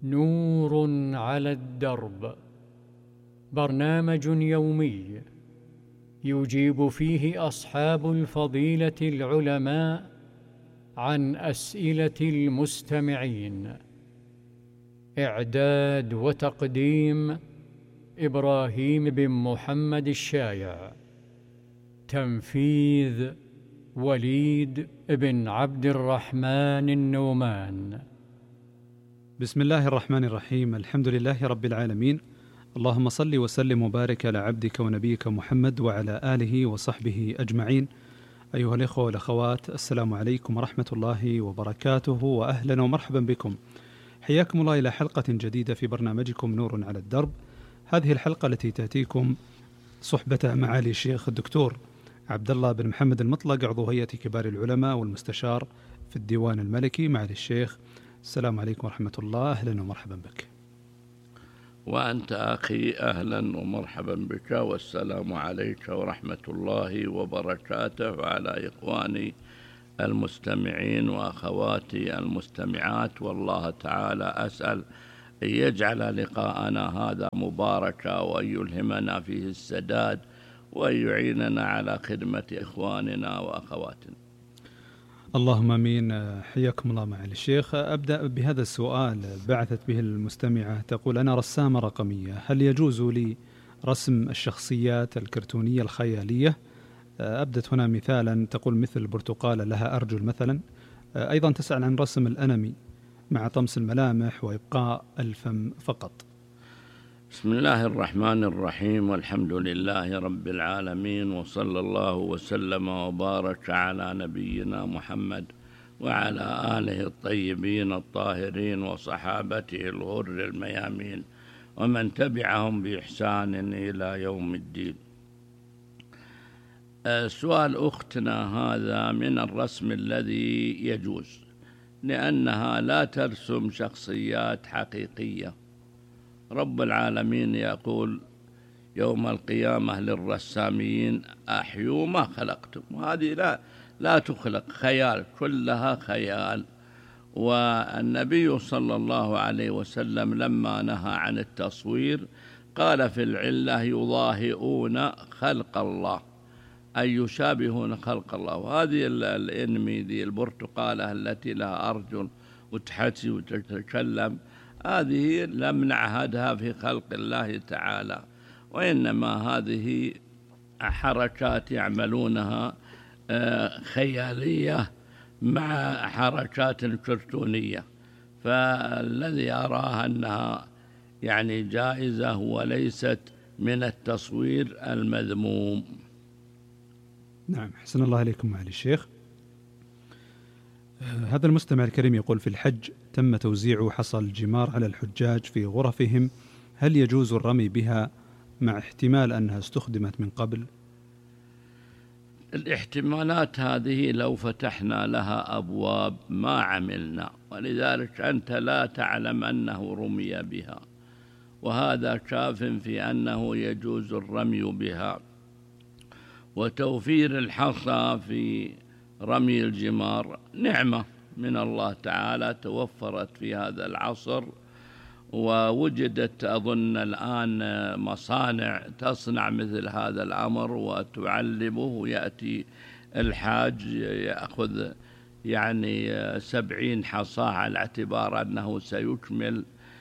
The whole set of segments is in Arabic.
نور على الدرب، برنامج يومي يجيب فيه أصحاب الفضيلة العلماء عن أسئلة المستمعين. إعداد وتقديم إبراهيم بن محمد الشايع. تنفيذ وليد بن عبد الرحمن النومان. بسم الله الرحمن الرحيم. الحمد لله رب العالمين، اللهم صل وسلم وبارك على عبدك ونبيك محمد وعلى آله وصحبه أجمعين. أيها الإخوة والأخوات، السلام عليكم ورحمة الله وبركاته، وأهلا ومرحبا بكم. حياكم الله إلى حلقة جديدة في برنامجكم نور على الدرب. هذه الحلقة التي تأتيكم صحبة معالي الشيخ الدكتور عبد الله بن محمد المطلق، عضو هيئة كبار العلماء والمستشار في الديوان الملكي. معالي الشيخ، السلام عليكم ورحمة الله، أهلا ومرحبا بك. وأنت أخي أهلا ومرحبا بك، والسلام عليك ورحمة الله وبركاته، وعلى إخواني المستمعين وأخواتي المستمعات. والله تعالى أسأل أن يجعل لقاءنا هذا مباركا، وأن يلهمنا فيه السداد، وأن يعيننا على خدمة إخواننا وأخواتنا. اللهم امين. حياكم الله معالي الشيخ. ابدا بهذا السؤال بعثت به المستمعه، تقول: انا رسامه رقميه، هل يجوز لي رسم الشخصيات الكرتونيه الخياليه؟ ابدت هنا مثالا، تقول مثل البرتقاله لها ارجل مثلا. ايضا تسال عن رسم الانمي مع طمس الملامح وابقاء الفم فقط. بسم الله الرحمن الرحيم، والحمد لله رب العالمين، وصلى الله وسلم وبارك على نبينا محمد وعلى آله الطيبين الطاهرين وصحابته الغر الميامين ومن تبعهم بإحسان إلى يوم الدين. سؤال أختنا هذا من الرسم الذي يجوز، لأنها لا ترسم شخصيات حقيقية. رب العالمين يقول يوم القيامة للرسامين: أحيوا ما خلقتم. وهذه لا تخلق، خيال، كلها خيال. والنبي صلى الله عليه وسلم لما نهى عن التصوير قال في العلة: يضاهئون خلق الله، أي يشابهون خلق الله. وهذه الإنمي دي البرتقالة التي لها أرجل وتحكي وتتكلم، هذه لم نعهدها في خلق الله تعالى، وإنما هذه حركات يعملونها خيالية مع حركات كرتونية. فالذي أراها أنها يعني جائزة وليست من التصوير المذموم. نعم، حسن الله عليكم معالي الشيخ. هذا المستمع الكريم يقول: في الحج تم توزيع حصى الجمار على الحجاج في غرفهم، هل يجوز الرمي بها مع احتمال أنها استخدمت من قبل؟ الاحتمالات هذه لو فتحنا لها أبواب ما عملنا، ولذلك أنت لا تعلم أنه رمي بها، وهذا كاف في أنه يجوز الرمي بها. وتوفير الحصى في رمي الجمار نعمة من الله تعالى توفرت في هذا العصر، ووجدت أظن الآن مصانع تصنع مثل هذا الأمر وتعلمه، ويأتي الحاج يأخذ يعني 70 حصاة على اعتبار أنه سيكمل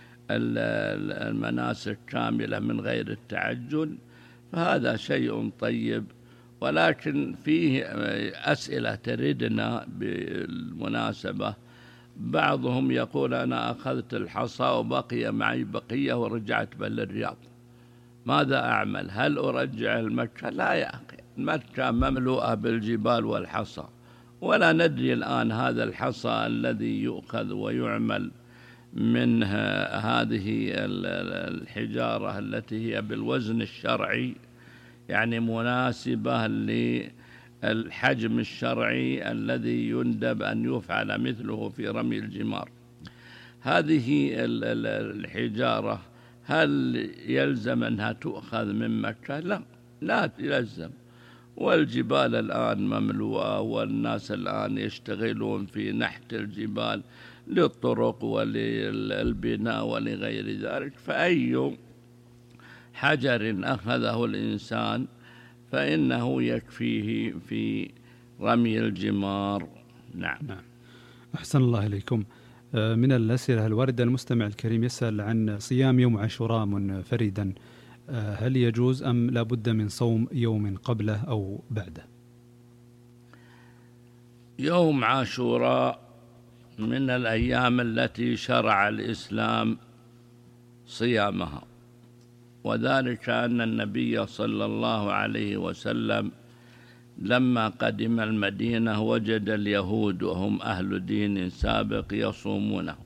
المناسك كاملة من غير التعجل. فهذا شيء طيب، ولكن فيه أسئلة تردنا بالمناسبة. بعضهم يقول: أنا أخذت الحصى وبقي معي بقية ورجعت بالرياض، ماذا أعمل؟ هل أرجع المكة؟ لا يا أخي، مكة مملوءة بالجبال والحصى، ولا ندري الآن هذا الحصى الذي يؤخذ ويعمل من هذه الحجارة التي هي بالوزن الشرعي، يعني مناسبة للحجم الشرعي الذي يندب أن يفعل مثله في رمي الجمار. هذه الحجارة هل يلزم أنها تؤخذ من مكة؟ لا يلزم. والجبال الآن مملوءة، والناس الآن يشتغلون في نحت الجبال للطرق وللبناء ولغير ذلك. فأي حجر أخذه الإنسان فإنه يكفيه في رمي الجمار. نعم. أحسن الله إليكم. من الأسئلة الواردة المستمع الكريم يسأل عن صيام يوم عاشوراء منفردا، هل يجوز أم لا بد من صوم يوم قبله أو بعده؟ يوم عاشوراء من الأيام التي شرع الإسلام صيامها، وذلك أن النبي صلى الله عليه وسلم لما قدم المدينة وجد اليهود وهم أهل دين سابق يصومونه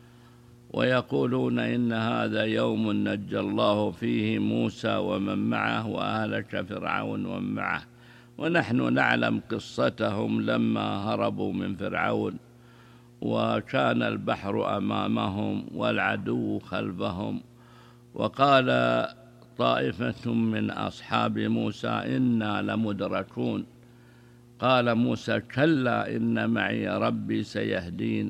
ويقولون إن هذا يوم نجى الله فيه موسى ومن معه وأهلك فرعون ومن معه، ونحن نعلم قصتهم لما هربوا من فرعون وكان البحر أمامهم والعدو خلفهم، وقال طائفة من أصحاب موسى إنا لمدركون، قال موسى كلا إن معي ربي سيهدين.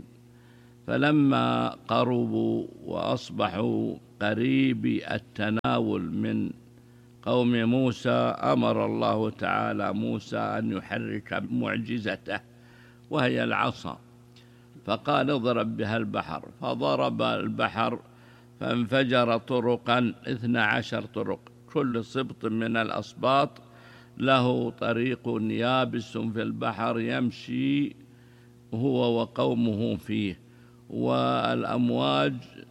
فلما قربوا وأصبحوا قريب التناول من قوم موسى أمر الله تعالى موسى أن يحرك معجزته وهي العصا، فقال اضرب بها البحر، فضرب البحر فانفجر طرقا 12 طرق، كل سبط من الأسباط له طريق يابس في البحر يمشي هو وقومه فيه، والأمواج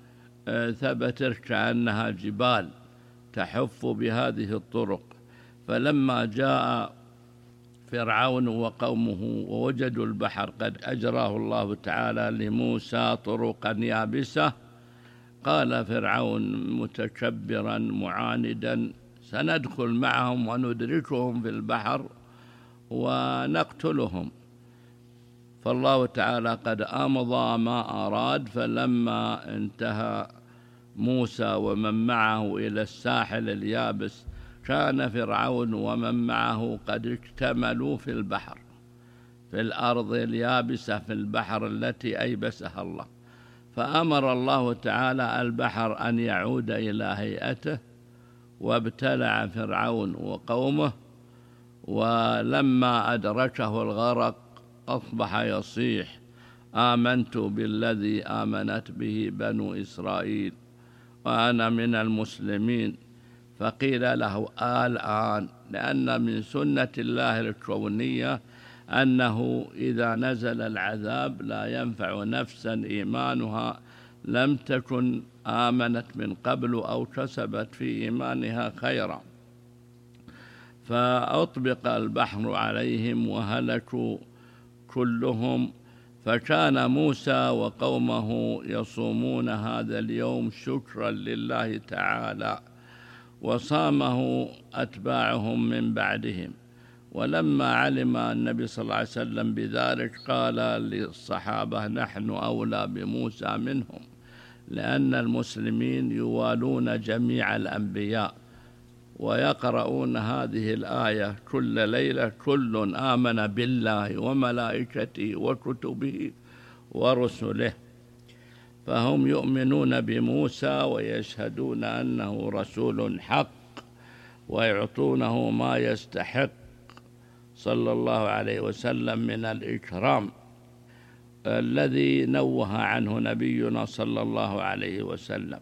ثبتت كأنها جبال تحف بهذه الطرق. فلما جاء فرعون وقومه ووجدوا البحر قد أجراه الله تعالى لموسى طرقا يابسة، قال فرعون متكبرا معاندا سندخل معهم وندركهم في البحر ونقتلهم. فالله تعالى قد أمضى ما أراد، فلما انتهى موسى ومن معه إلى الساحل اليابس كان فرعون ومن معه قد اكتملوا في البحر، في الأرض اليابسة في البحر التي أيبسها الله، فأمر الله تعالى البحر أن يعود إلى هيئته وابتلع فرعون وقومه، ولما أدركه الغرق أصبح يصيح آمنت بالذي آمنت به بنو إسرائيل وأنا من المسلمين. فقيل له الآن، لأن من سنة الله الكونية أنه إذا نزل العذاب لا ينفع نفسا إيمانها لم تكن آمنت من قبل أو كسبت في إيمانها خيرا، فأطبق البحر عليهم وهلكوا كلهم. فكان موسى وقومه يصومون هذا اليوم شكرا لله تعالى، وصامه أتباعهم من بعدهم. ولما علم النبي صلى الله عليه وسلم بذلك قال للصحابة نحن أولى بموسى منهم، لأن المسلمين يوالون جميع الأنبياء ويقرؤون هذه الآية كل ليلة كل آمن بالله وملائكته وكتبه ورسله، فهم يؤمنون بموسى ويشهدون أنه رسول حق ويعطونه ما يستحق صلى الله عليه وسلم من الإكرام الذي نوه عنه نبينا صلى الله عليه وسلم.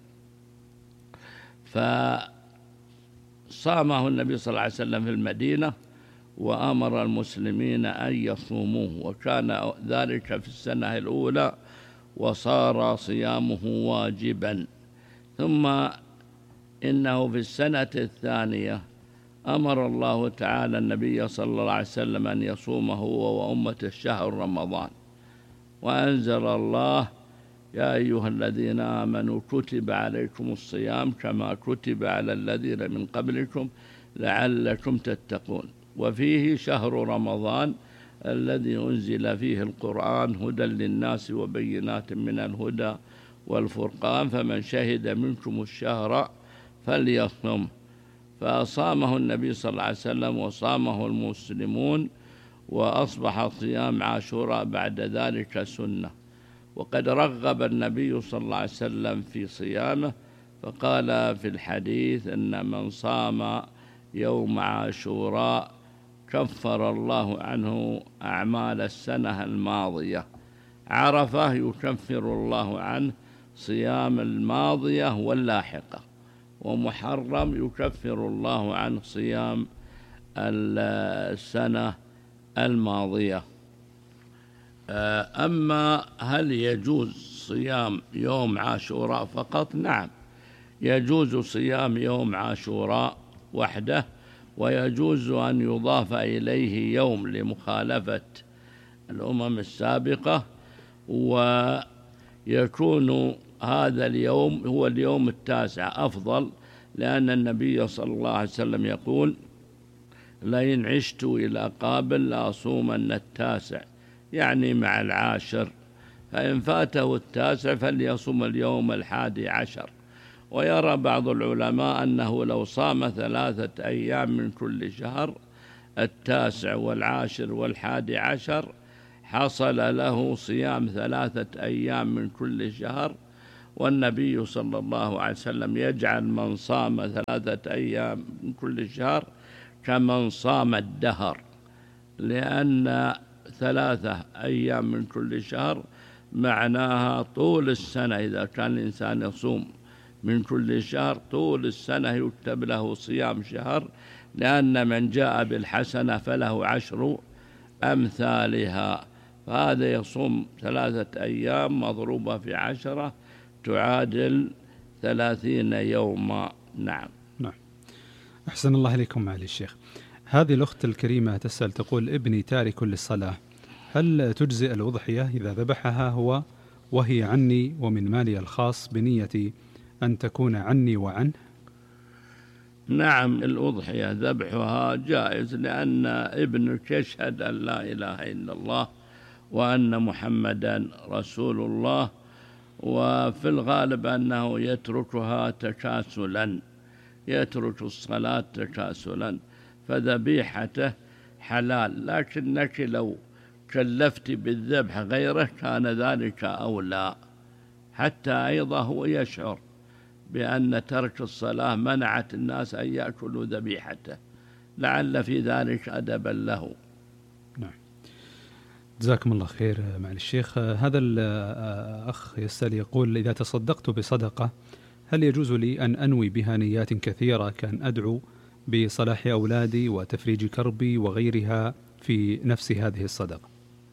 فصامه النبي صلى الله عليه وسلم في المدينة وأمر المسلمين أن يصوموه، وكان ذلك في السنة الأولى وصار صيامه واجبا. ثم إنه في السنة الثانية أمر الله تعالى النبي صلى الله عليه وسلم أن يصوم هو وأمة شهر رمضان، وأنزل الله يا أيها الذين آمنوا كتب عليكم الصيام كما كتب على الذين من قبلكم لعلكم تتقون. وفيه شهر رمضان الذي أنزل فيه القرآن هدى للناس وبينات من الهدى والفرقان، فمن شهد منكم الشهر فليصم. فصامه النبي صلى الله عليه وسلم وصامه المسلمون، وأصبح صيام عاشوراء بعد ذلك سنة. وقد رغب النبي صلى الله عليه وسلم في صيامه، فقال في الحديث أن من صام يوم عاشوراء كفر الله عنه أعمال السنة الماضية. عرفة يكفر الله عنه صيام الماضية واللاحقة، ومحرم يكفر الله عنه صيام السنة الماضية. أما هل يجوز صيام يوم عاشوراء فقط؟ نعم، يجوز صيام يوم عاشوراء وحده، ويجوز أن يضاف إليه يوم لمخالفة الأمم السابقة، ويكون هذا اليوم هو اليوم التاسع أفضل، لأن النبي صلى الله عليه وسلم يقول: لئن عشت إلى قابل لأصومن التاسع، يعني مع العاشر، فإن فاته التاسع فليصوم اليوم 11. ويرى بعض العلماء أنه لو صام 3 أيام من كل شهر، التاسع والعاشر وال11، حصل له صيام 3 أيام من كل شهر. والنبي صلى الله عليه وسلم يجعل من صام 3 أيام من كل شهر كمن صام الدهر، لأن 3 أيام من كل شهر معناها طول السنة. إذا كان الإنسان يصوم من كل شهر طول السنة يكتب له صيام شهر، لأن من جاء بالحسنة فله 10 أمثالها. فهذا يصوم 3 أيام مضروبة في 10 تعادل 30 يوما. نعم. أحسن الله إليكم معالي الشيخ. هذه الأخت الكريمة تسأل تقول: ابني تارك للصلاة، هل تجزئ الأضحية إذا ذبحها هو وهي عني ومن مالي الخاص بنيتي أن تكون عني وعنه؟ نعم، الأضحية ذبحها جائز، لأن ابنك يشهد أن لا إله إلا الله وأن محمدا رسول الله، وفي الغالب أنه يتركها تكاسلا، يترك الصلاة تكاسلا، فذبيحته حلال. لكنك لو كلفت بالذبح غيره كان ذلك أولى، حتى أيضا هو يشعر بأن ترك الصلاة منعت الناس أن يأكلوا ذبيحته، لعل في ذلك أدبا له. نعم، جزاكم الله خير معالي الشيخ. هذا الأخ يسأل يقول: إذا تصدقت بصدقة هل يجوز لي أن أنوي بها نيات كثيرة، كان أدعو بصلاح أولادي وتفريج كربي وغيرها في نفس هذه الصدقة؟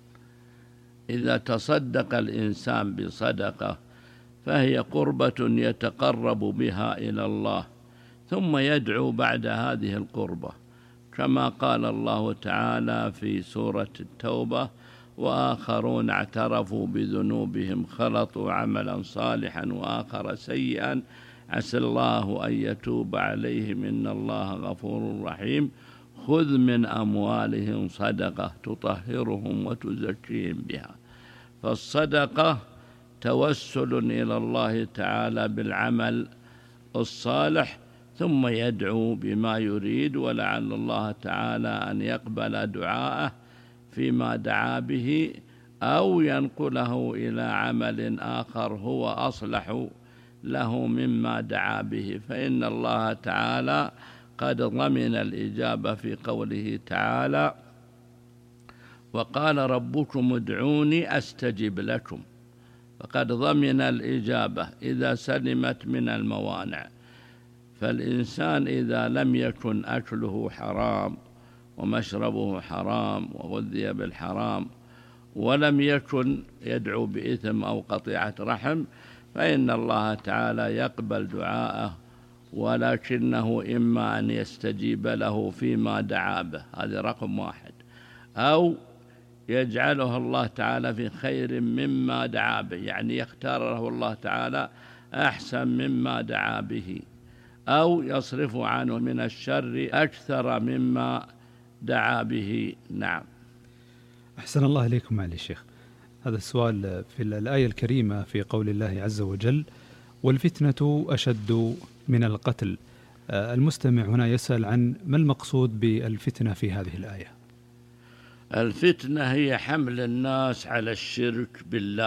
إذا تصدق الإنسان بصدقة فهي قربة يتقرب بها إلى الله، ثم يدعو بعد هذه القربة، كما قال الله تعالى في سورة التوبة: وآخرون اعترفوا بذنوبهم خلطوا عملا صالحا وآخر سيئا عسى الله أن يتوب عليهم إن الله غفور رحيم خذ من أموالهم صدقة تطهرهم وتزكيهم بها. فالصدقة توسل إلى الله تعالى بالعمل الصالح، ثم يدعو بما يريد، ولعل الله تعالى أن يقبل دعاءه فيما دعا به، أو ينقله إلى عمل آخر هو أصلح له مما دعا به، فإن الله تعالى قد ضمن الإجابة في قوله تعالى: وقال ربكم ادعوني أستجب لكم، فقد ضمن الإجابة إذا سلمت من الموانع. فالإنسان إذا لم يكن أكله حرام ومشربه حرام وغذي بالحرام ولم يكن يدعو بإثم أو قطيعة رحم، فإن الله تعالى يقبل دعاءه، ولكنه إما أن يستجيب له فيما دعا به، هذا رقم 1، أو يجعله الله تعالى في خير مما دعا به، يعني يختار له الله تعالى أحسن مما دعا به، أو يصرف عنه من الشر أكثر مما دعا به. نعم. أحسن الله إليكم معالي الشيخ. هذا السؤال في الآية الكريمة في قول الله عز وجل: والفتنة أشد من القتل. المستمع هنا يسأل عن ما المقصود بالفتنة في هذه الآية؟ الفتنة هي حمل الناس على الشرك بالله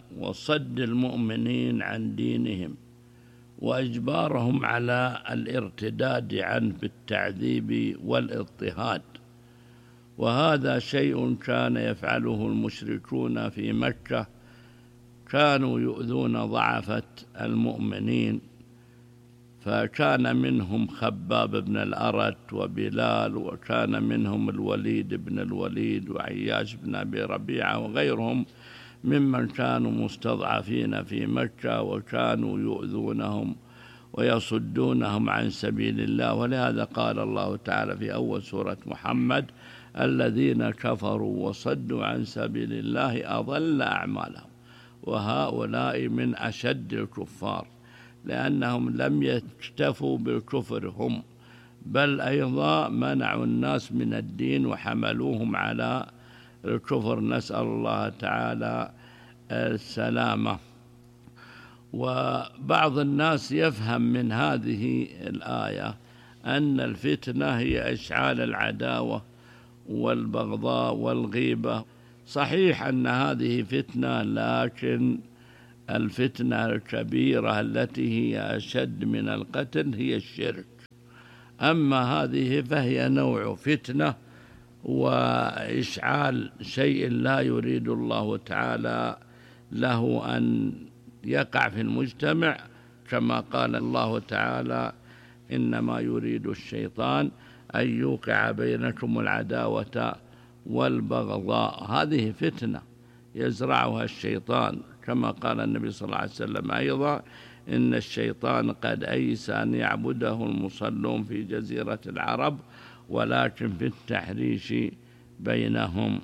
وصد المؤمنين عن دينهم وإجبارهم على الارتداد عنه بالتعذيب والاضطهاد. وهذا شيء كان يفعله المشركون في مكة، كانوا يؤذون ضعفة المؤمنين، فكان منهم خباب بن الأرت وبلال، وكان منهم الوليد بن الوليد وعياش بن أبي ربيعة وغيرهم ممن كانوا مستضعفين في مكة، وكانوا يؤذونهم ويصدونهم عن سبيل الله. ولهذا قال الله تعالى في أول سورة محمد: الذين كفروا وصدوا عن سبيل الله أضل أعمالهم. وهؤلاء من أشد الكفار، لأنهم لم يكتفوا بالكفر هم، بل أيضا منعوا الناس من الدين وحملوهم على الكفر، نسأل الله تعالى السلامة. وبعض الناس يفهم من هذه الآية أن الفتنة هي إشعال العداوة والبغضاء والغيبة. صحيح أن هذه فتنة، لكن الفتنة الكبيرة التي هي أشد من القتل هي الشرك. أما هذه فهي نوع فتنة وإشعال شيء لا يريد الله تعالى له أن يقع في المجتمع، كما قال الله تعالى: إنما يريد الشيطان أن يوقع بينكم العداوة والبغضاء. هذه فتنة يزرعها الشيطان، كما قال النبي صلى الله عليه وسلم أيضا: إن الشيطان قد أيس أن يعبده المصلون في جزيرة العرب، ولكن في التحريش بينهم.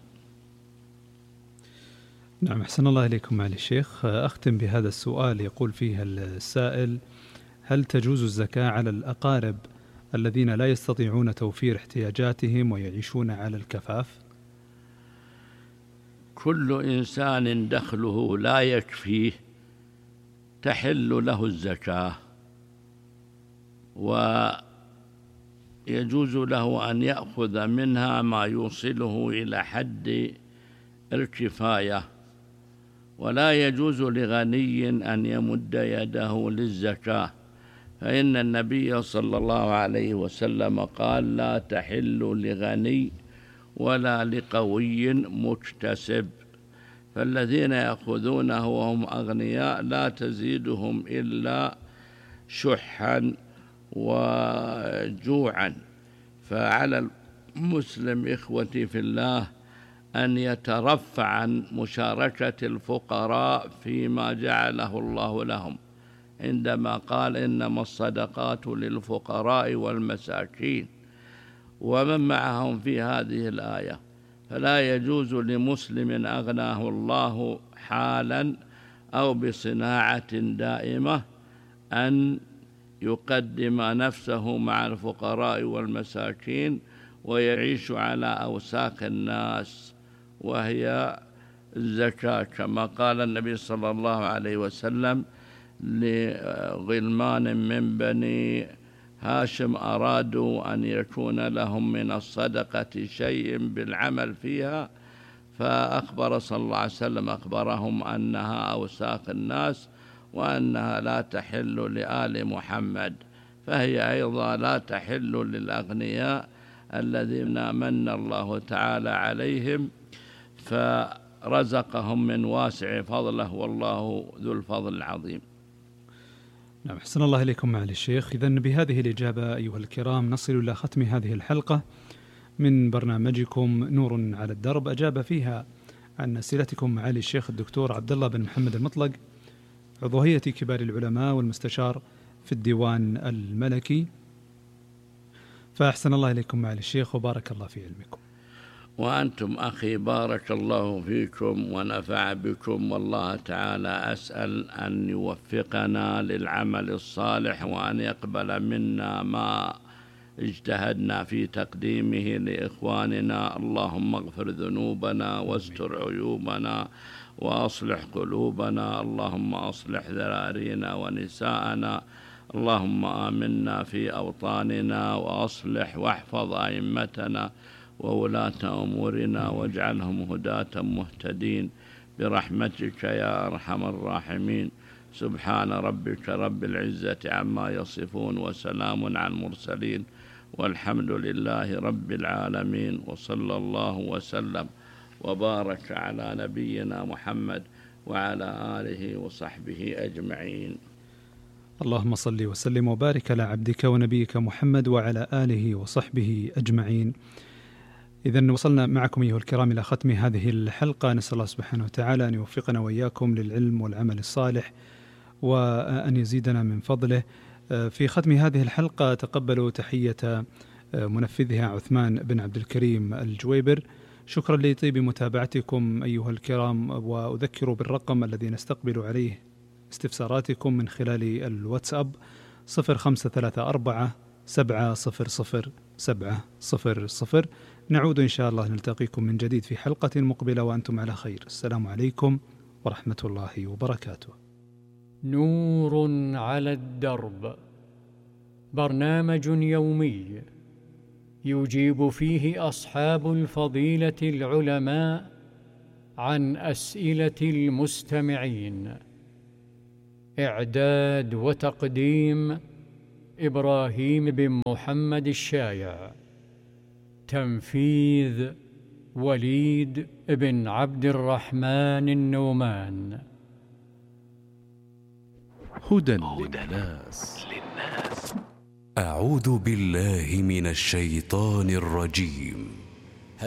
نعم، أحسن الله إليكم معالي الشيخ. أختم بهذا السؤال، يقول فيه السائل: هل تجوز الزكاة على الأقارب الذين لا يستطيعون توفير احتياجاتهم ويعيشون على الكفاف؟ كل إنسان دخله لا يكفيه تحل له الزكاة، ويجوز له أن يأخذ منها ما يوصله إلى حد الكفاية، ولا يجوز لغني أن يمد يده للزكاة، فإن النبي صلى الله عليه وسلم قال: لا تحل لغني ولا لقوي مكتسب. فالذين يأخذونه وهم أغنياء لا تزيدهم إلا شحا وجوعا. فعلى المسلم إخوتي في الله أن يترفع عن مشاركة الفقراء فيما جعله الله لهم، عندما قال: إنما الصدقات للفقراء والمساكين، ومن معهم في هذه الآية. فلا يجوز لمسلم أغناه الله حالا أو بصناعة دائمة أن يقدم نفسه مع الفقراء والمساكين ويعيش على أوساخ الناس، وهي الزكاة، كما قال النبي صلى الله عليه وسلم لغلمان من بني هاشم أرادوا أن يكون لهم من الصدقة شيء بالعمل فيها، فأخبر صلى الله عليه وسلم أخبرهم أنها أوساخ الناس وأنها لا تحل لآل محمد، فهي أيضا لا تحل للأغنياء الذين من الله تعالى عليهم فرزقهم من واسع فضله، والله ذو الفضل العظيم. نعم، أحسن الله إليكم معالي الشيخ. إذن بهذه الإجابة أيها الكرام نصل إلى ختم هذه الحلقة من برنامجكم نور على الدرب، أجاب فيها عن أسئلتكم معالي الشيخ الدكتور عبد الله بن محمد المطلق، عضو هيئة كبار العلماء والمستشار في الديوان الملكي. فأحسن الله إليكم معالي الشيخ وبارك الله في علمكم. وأنتم أخي بارك الله فيكم ونفع بكم، والله تعالى أسأل أن يوفقنا للعمل الصالح وأن يقبل منا ما اجتهدنا في تقديمه لإخواننا. اللهم اغفر ذنوبنا واستر عيوبنا وأصلح قلوبنا، اللهم أصلح ذرارينا ونساءنا، اللهم آمنا في أوطاننا وأصلح واحفظ أئمتنا وولاة أمورنا واجعلهم هداة مهتدين برحمتك يا أرحم الراحمين. سبحان ربك رب العزة عما يصفون وسلام على المرسلين والحمد لله رب العالمين. وصلى الله وسلم وبارك على نبينا محمد وعلى آله وصحبه أجمعين. اللهم صل وسلم وبارك على عبدك ونبيك محمد وعلى آله وصحبه أجمعين. إذن وصلنا معكم أيها الكرام إلى ختم هذه الحلقة. نسأل الله سبحانه وتعالى أن يوفقنا وإياكم للعلم والعمل الصالح وأن يزيدنا من فضله. في ختم هذه الحلقة تقبلوا تحية منفذها عثمان بن عبد الكريم الجويبر. شكرا لطيب متابعتكم أيها الكرام، وأذكر بالرقم الذي نستقبل عليه استفساراتكم من خلال الواتساب 0534 700 700. نعود إن شاء الله نلتقيكم من جديد في حلقة مقبلة وأنتم على خير. السلام عليكم ورحمة الله وبركاته. نور على الدرب، برنامج يومي يجيب فيه أصحاب الفضيلة العلماء عن أسئلة المستمعين. إعداد وتقديم إبراهيم بن محمد الشايع. تنفيذ وليد بن عبد الرحمن النومان. هدى للناس. أعوذ بالله من الشيطان الرجيم.